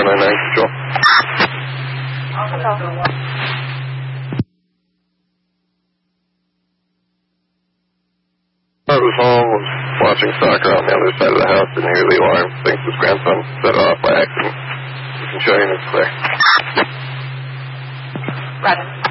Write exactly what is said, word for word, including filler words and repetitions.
four nine nine control. Hello. I was home, was watching soccer on the other side of the house, and hear the alarm. Thinks his grandson set it off by accident. You can show him it's clear. Roger.